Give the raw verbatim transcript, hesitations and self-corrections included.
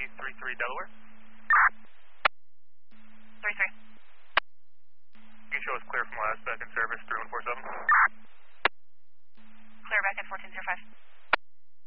three three Delaware. three three. You can show us clear from last back in service, three one four seven.